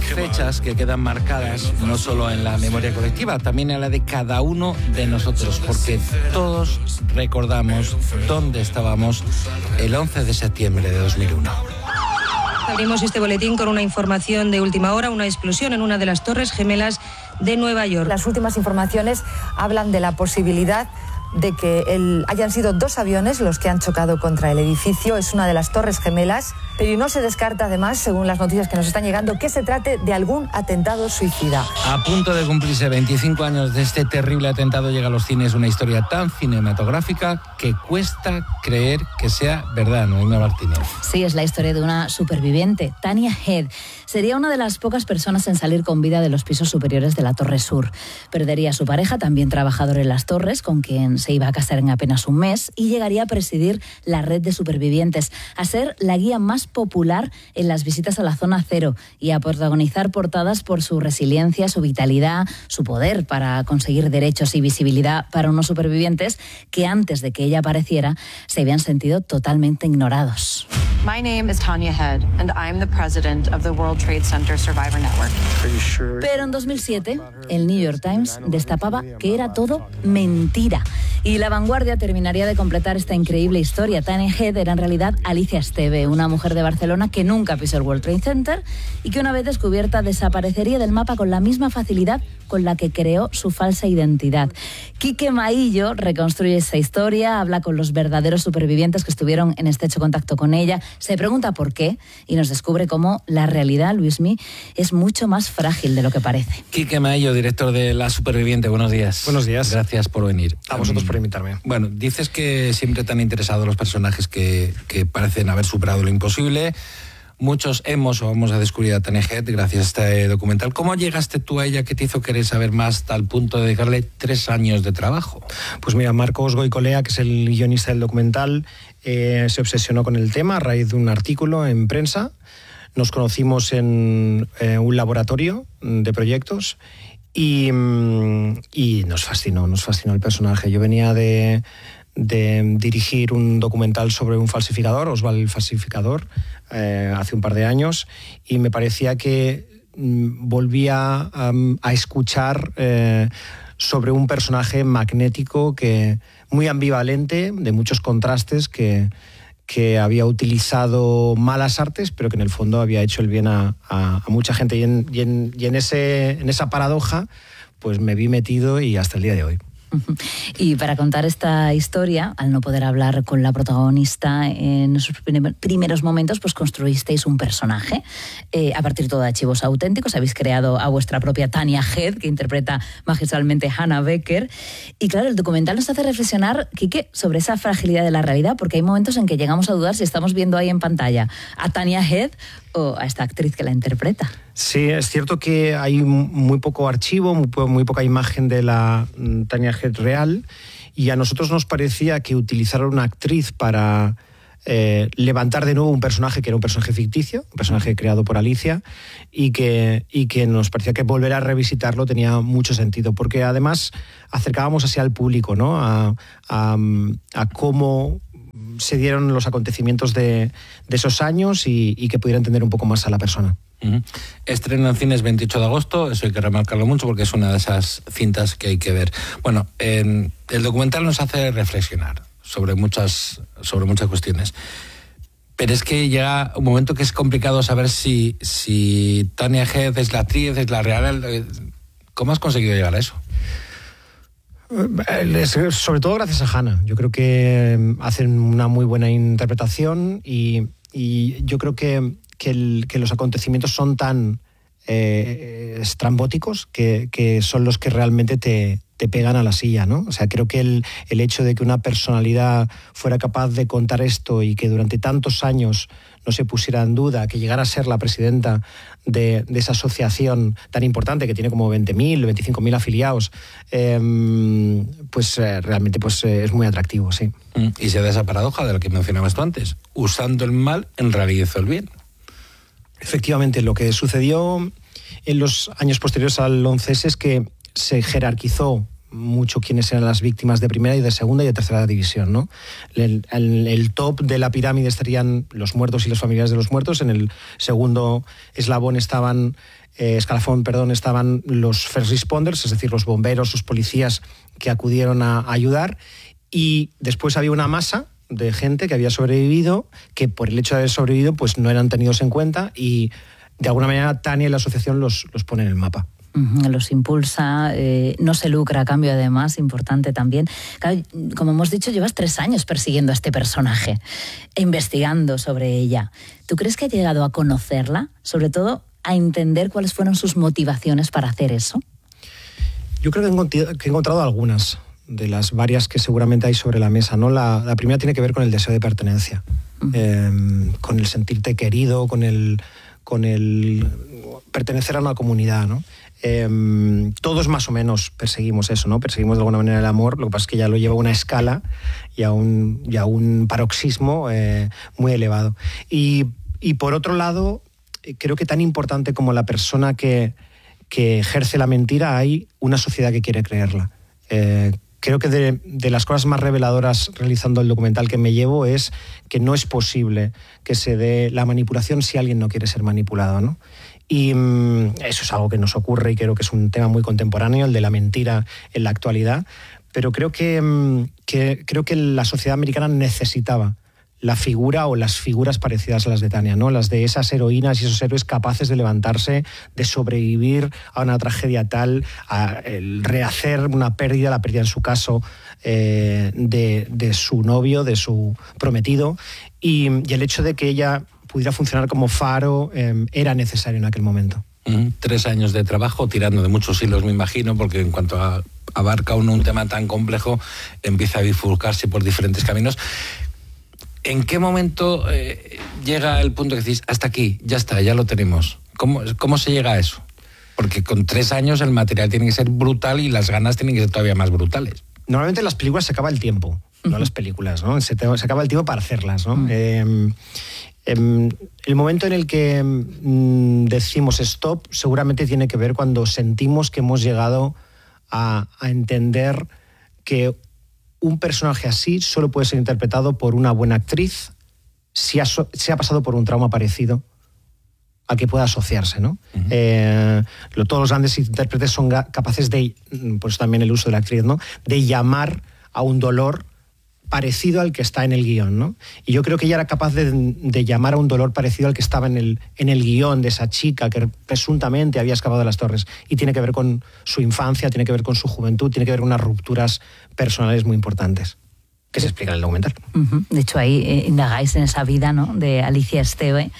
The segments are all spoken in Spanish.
fechas que quedan marcadas no solo en la memoria colectiva, también en la de cada uno de nosotros, porque todos recordamos dónde estábamos el 11 de septiembre de 2001. Abrimos este boletín con una información de última hora, una explosión en una de las Torres Gemelas de Nueva York. Las últimas informaciones hablan de la posibilidad de que hayan sido 2 aviones los que han chocado contra el edificio. Es una de las Torres Gemelas, pero no se descarta además, según las noticias que nos están llegando, que se trate de algún atentado suicida. A punto de cumplirse 25 años de este terrible atentado, llega a los cines una historia tan cinematográfica que cuesta creer que sea verdad, Noemí Martínez. Sí, es la historia de una superviviente, Tanya Head. Sería una de las pocas personas en salir con vida de los pisos superiores de la Torre Sur. Perdería a su pareja, también trabajador en las torres, con quien se iba a casar en apenas un mes, y llegaría a presidir la red de supervivientes, a ser la guía más popular en las visitas a la zona cero y a protagonizar portadas por su resiliencia, su vitalidad, su poder para conseguir derechos y visibilidad para unos supervivientes que antes de que ella apareciera se habían sentido totalmente ignorados. My name is Tanya Head and I'm the president of the World Trade Center Survivor Network. Pero en 2007, el New York Times destapaba que era todo mentira. Y La Vanguardia terminaría de completar esta increíble historia. Tanya Head era en realidad Alicia Esteve, una mujer de Barcelona que nunca pisó el World Trade Center y que una vez descubierta desaparecería del mapa con la misma facilidad con la que creó su falsa identidad. Quique Maillo reconstruye esa historia, habla con los verdaderos supervivientes que estuvieron en estrecho contacto con ella, se pregunta por qué y nos descubre cómo la realidad, Luismi, es mucho más frágil de lo que parece. Quique Maillo, director de La Superviviente, buenos días. Buenos días. Gracias por venir. A vosotros por invitarme. Bueno, dices que siempre te han interesado los personajes que parecen haber superado lo imposible. Muchos vamos a descubrir a Tanya Head gracias a este documental. ¿Cómo llegaste tú a ella? ¿Qué te hizo querer saber más hasta el punto de dedicarle 3 años de trabajo? Pues mira, Marcos Goicolea, que es el guionista del documental, se obsesionó con el tema a raíz de un artículo en prensa. Nos conocimos en un laboratorio de proyectos y nos fascinó el personaje. Yo venía de dirigir un documental sobre un falsificador, Oswald el falsificador, hace un par de años, y me parecía que volvía a escuchar sobre un personaje magnético, muy ambivalente, de muchos contrastes, que había utilizado malas artes, pero que en el fondo había hecho el bien a mucha gente. Y en esa paradoja pues me vi metido y hasta el día de hoy. Y para contar esta historia, al no poder hablar con la protagonista en sus primeros momentos, pues construisteis un personaje. A partir todo de archivos auténticos, habéis creado a vuestra propia Tanya Head, que interpreta magistralmente Hannah Becker. Y claro, el documental nos hace reflexionar, Quique, sobre esa fragilidad de la realidad, porque hay momentos en que llegamos a dudar si estamos viendo ahí en pantalla a Tanya Head o a esta actriz que la interpreta. Sí, es cierto que hay muy poco archivo, muy poca imagen de la Tanya Head real, y a nosotros nos parecía que utilizar a una actriz para levantar de nuevo un personaje que era un personaje ficticio, un personaje creado por Alicia, y que nos parecía que volver a revisitarlo tenía mucho sentido, porque además acercábamos así al público, ¿no? a cómo se dieron los acontecimientos de esos años y que pudiera entender un poco más a la persona. Uh-huh. Estreno en cines 28 de agosto, eso hay que remarcarlo mucho porque es una de esas cintas que hay que ver. Bueno, el documental nos hace reflexionar sobre muchas cuestiones, pero es que llega un momento que es complicado saber si Tanya Head es la actriz, es la real. ¿Cómo has conseguido llegar a eso? Sobre todo gracias a Hannah. Yo creo que hacen una muy buena interpretación y yo creo que los acontecimientos son tan estrambóticos que son los que realmente te pegan a la silla, ¿no? O sea, creo que el hecho de que una personalidad fuera capaz de contar esto y que durante tantos años no se pusiera en duda, que llegara a ser la presidenta de esa asociación tan importante que tiene como 20.000, 25.000 afiliados, realmente es muy atractivo, sí. Y se da esa paradoja de la que mencionabas tú antes, usando el mal en realidad el bien. Efectivamente, lo que sucedió en los años posteriores al 11S es que se jerarquizó mucho quiénes eran las víctimas de primera y de segunda y de tercera división, ¿no? El top de la pirámide estarían los muertos y los familiares de los muertos. En el segundo escalafón estaban los first responders, es decir, los bomberos, los policías que acudieron a ayudar, y después había una masa de gente que había sobrevivido, que por el hecho de haber sobrevivido pues no eran tenidos en cuenta, y de alguna manera Tania y la asociación los pone en el mapa. Los impulsa, no se lucra a cambio, además, importante también. Claro, como hemos dicho, llevas 3 años persiguiendo a este personaje, investigando sobre ella. ¿Tú crees que has llegado a conocerla? Sobre todo, a entender cuáles fueron sus motivaciones para hacer eso. Yo creo que he encontrado algunas de las varias que seguramente hay sobre la mesa, ¿no? La primera tiene que ver con el deseo de pertenencia, con el sentirte querido, con el pertenecer a una comunidad, ¿no? Todos más o menos perseguimos eso, ¿no? Perseguimos de alguna manera el amor, lo que pasa es que ya lo lleva a una escala y a un paroxismo muy elevado. Y por otro lado, creo que tan importante como la persona que ejerce la mentira, hay una sociedad que quiere creerla. Creo que de las cosas más reveladoras realizando el documental que me llevo es que no es posible que se dé la manipulación si alguien no quiere ser manipulado, ¿no? Y eso es algo que nos ocurre y creo que es un tema muy contemporáneo, el de la mentira en la actualidad, pero creo que la sociedad americana necesitaba la figura o las figuras parecidas a las de Tania, ¿no? Las de esas heroínas y esos héroes capaces de levantarse, de sobrevivir a una tragedia tal, a rehacer una pérdida, la pérdida en su caso de su novio, de su prometido, y el hecho de que ella pudiera funcionar como faro era necesario en aquel momento. 3 años de trabajo, tirando de muchos hilos, me imagino, porque en cuanto abarca uno un tema tan complejo, empieza a bifurcarse por diferentes caminos. ¿En qué momento llega el punto que decís, hasta aquí, ya está, ya lo tenemos? ¿Cómo se llega a eso? Porque con 3 años el material tiene que ser brutal y las ganas tienen que ser todavía más brutales. Normalmente en las películas se acaba el tiempo, no las películas, ¿no? Se acaba el tiempo para hacerlas, ¿no? El momento en el que decimos stop seguramente tiene que ver cuando sentimos que hemos llegado a entender que un personaje así solo puede ser interpretado por una buena actriz si ha pasado por un trauma parecido al que pueda asociarse, ¿no? Todos los grandes intérpretes son capaces de, pues también el uso de la actriz, ¿no?, de llamar a un dolor parecido al que está en el guión, ¿no? Y yo creo que ella era capaz de llamar a un dolor parecido al que estaba en el guión de esa chica que presuntamente había escapado de las torres. Y tiene que ver con su infancia, tiene que ver con su juventud, tiene que ver con unas rupturas personales muy importantes que se explican en el documental. De hecho, ahí indagáis en esa vida, ¿no?, de Alicia Esteve,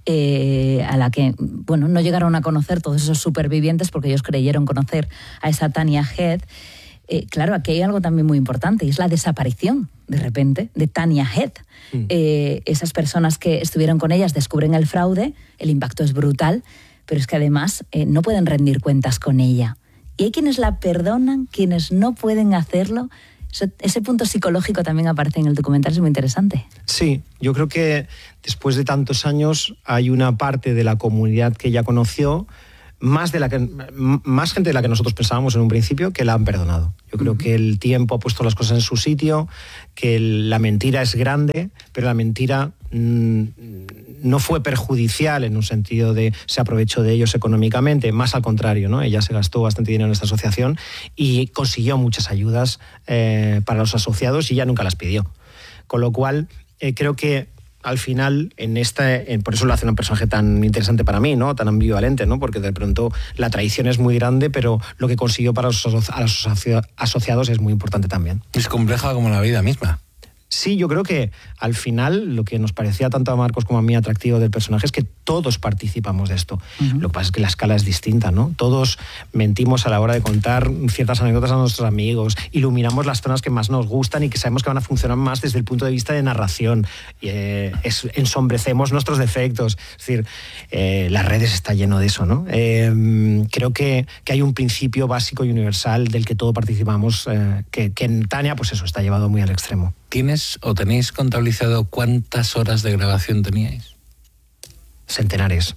a la que, bueno, no llegaron a conocer todos esos supervivientes porque ellos creyeron conocer a esa Tania Head. Claro, aquí hay algo también muy importante, y es la desaparición, de repente, de Tania Head. Esas personas que estuvieron con ellas descubren el fraude, el impacto es brutal, pero es que además no pueden rendir cuentas con ella. Y hay quienes la perdonan, quienes no pueden hacerlo. Ese punto psicológico también aparece en el documental, es muy interesante. Sí, yo creo que después de tantos años hay una parte de la comunidad que ella conoció, más gente de la que nosotros pensábamos en un principio, que la han perdonado. Yo creo que el tiempo ha puesto las cosas en su sitio, que la mentira es grande, pero la mentira no fue perjudicial en un sentido de se aprovechó de ellos económicamente, más al contrario, ¿no? Ella se gastó bastante dinero en esta asociación y consiguió muchas ayudas para los asociados y ella nunca las pidió. Con lo cual, creo que al final, por eso lo hace un personaje tan interesante para mí, ¿no?, tan ambivalente, ¿no?, porque de pronto la traición es muy grande, pero lo que consiguió para los asociados es muy importante también. Es compleja como la vida misma. Sí, yo creo que al final lo que nos parecía tanto a Marcos como a mí atractivo del personaje es que todos participamos de esto. Lo que pasa es que la escala es distinta, ¿no? Todos mentimos a la hora de contar ciertas anécdotas a nuestros amigos, iluminamos las zonas que más nos gustan y que sabemos que van a funcionar más desde el punto de vista de narración. Ensombrecemos nuestros defectos. Es decir, las redes está lleno de eso, ¿no? Creo que hay un principio básico y universal del que todos participamos, que en Tania, pues eso, está llevado muy al extremo. ¿Tienes o tenéis contabilizado cuántas horas de grabación teníais? Centenares.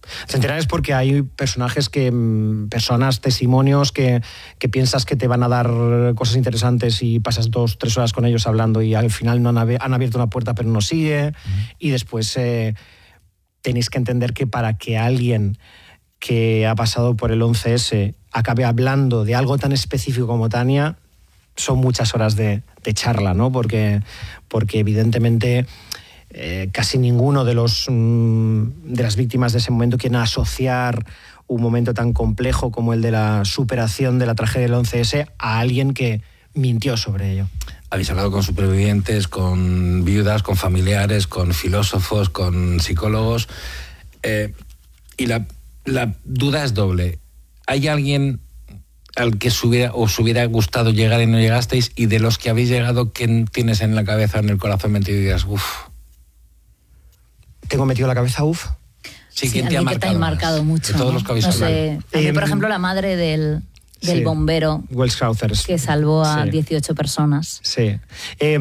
Centenares porque hay personajes personas, testimonios que piensas que te van a dar cosas interesantes y pasas 2-3 horas con ellos hablando y al final no han abierto una puerta pero no sigue. Y después tenéis que entender que para que alguien que ha pasado por el 11S acabe hablando de algo tan específico como Tania, son muchas horas de charla, ¿no? Porque evidentemente casi ninguno de las víctimas de ese momento quieren asociar un momento tan complejo como el de la superación de la tragedia del 11S a alguien que mintió sobre ello. Habéis hablado con supervivientes, con viudas, con familiares, con filósofos, con psicólogos, y la duda es doble. ¿Hay alguien al que os hubiera gustado llegar y no llegasteis? Y de los que habéis llegado, ¿quién tienes en la cabeza, en el corazón metido y digas, uff? ¿Tengo metido en la cabeza, uff? Sí, ¿quién te ha marcado? Te ha marcado mucho. De todos los que habéis hablado. Sé, a mí, por ejemplo, la madre del bombero Wells Crowther, que salvó a 18 personas. Sí. De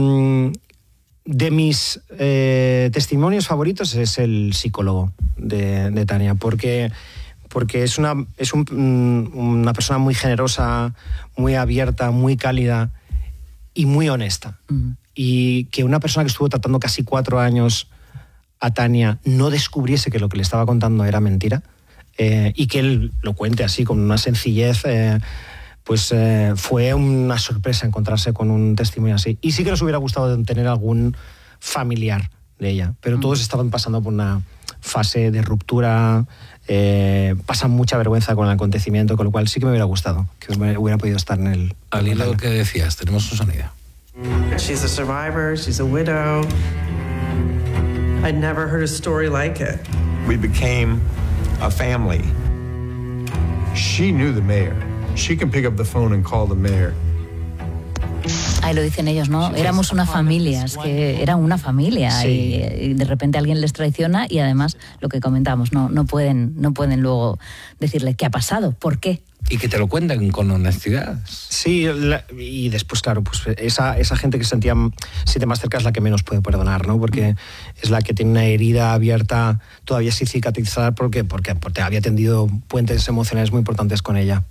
mis testimonios favoritos es el psicólogo de Tania, porque es una persona muy generosa, muy abierta, muy cálida y muy honesta. Y que una persona que estuvo tratando casi 4 años a Tania no descubriese que lo que le estaba contando era mentira, y que él lo cuente así con una sencillez, fue una sorpresa encontrarse con un testimonio así. Y sí que nos hubiera gustado tener algún familiar de ella, pero todos estaban pasando por una fase de ruptura, pasan mucha vergüenza con el acontecimiento, con lo cual sí que me hubiera gustado que hubiera podido estar en el... Al hilo que decías, tenemos un sonido. She's a survivor, she's a widow. I'd never heard a story like it. We became a family. She knew the mayor. She can pick up the phone and call the mayor. Ahí lo dicen ellos, ¿no? Éramos una familia, es que eran una familia, sí. y de repente alguien les traiciona y además lo que comentamos, no pueden luego decirle qué ha pasado, por qué. Y que te lo cuenten con honestidad. Sí, y después, claro, pues esa gente que se siente más cerca es la que menos puede perdonar, ¿no? Porque es la que tiene una herida abierta todavía sin cicatrizar porque había tendido puentes emocionales muy importantes con ella.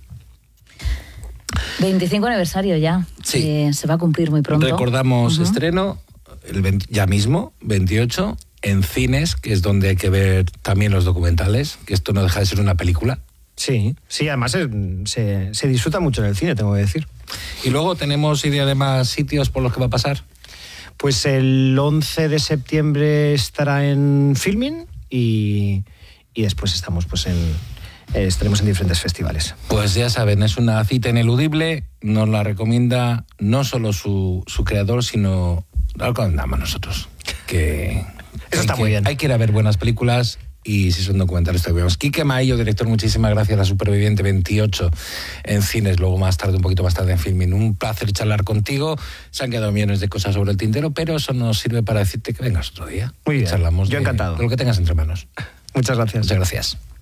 25 aniversario ya, sí. Se va a cumplir muy pronto. Recordamos estreno, ya mismo, 28, en cines, que es donde hay que ver también los documentales, que esto no deja de ser una película. Sí, además se disfruta mucho en el cine, tengo que decir. Y luego tenemos idea de más sitios por los que va a pasar. Pues el 11 de septiembre estará en Filmin y después estamos estaremos en diferentes festivales. Pues ya saben, es una cita ineludible, nos la recomienda no solo su creador, sino la recomendamos nosotros. Eso está muy bien. Hay que ir a ver buenas películas y si son documentales también. Quique Maillo, director, muchísimas gracias. La Superviviente 28 en cines, luego un poquito más tarde en Filmin. Un placer charlar contigo. Se han quedado millones de cosas sobre el tintero, pero eso nos sirve para decirte que vengas otro día. Muy bien. Charlamos Yo encantado. De lo que tengas entre manos. Muchas gracias. Muchas gracias.